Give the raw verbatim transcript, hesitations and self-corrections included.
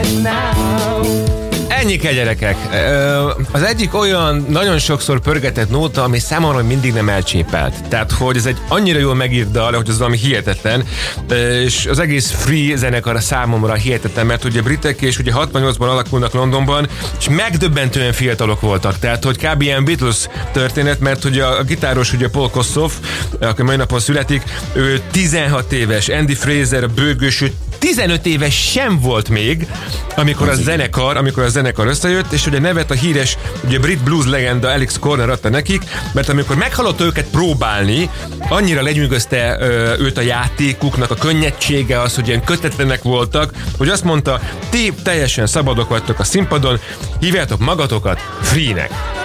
Ennyi gyerekek. Az egyik olyan nagyon sokszor pörgetett nóta, ami számomra mindig nem elcsépelt. Tehát, hogy ez egy annyira jól megírt dal, hogy az valami hihetetlen, és az egész Free zenekar számomra hihetetlen, mert ugye britek és ugye hatvannyolcban alakulnak Londonban, és megdöbbentően fiatalok voltak. Tehát, hogy kb. Ilyen Beatles történet, mert ugye a gitáros ugye Paul Kossoff, aki mai napon születik, ő tizenhat éves, Andy Fraser, a bőgős, ő tizenöt éves sem volt még, amikor a zenekar, amikor a zenekar összejött, és ugye nevet a híres ugye brit blues legenda Alex Corner adta nekik, mert amikor meghallotta őket próbálni, annyira lenyűgözte ö, őt a játékuknak, a könnyedsége, az, hogy ilyen kötetlenek voltak, hogy azt mondta, ti teljesen szabadok vagytok a színpadon, hívjátok magatokat Free-nek.